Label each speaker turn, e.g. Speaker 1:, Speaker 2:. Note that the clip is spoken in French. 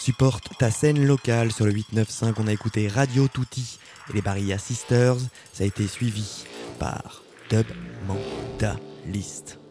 Speaker 1: tu portes ta scène locale sur le 895. On a écouté Radio Tutti et les Barilla Sisters. Ça a été suivi par Dub Mentalist.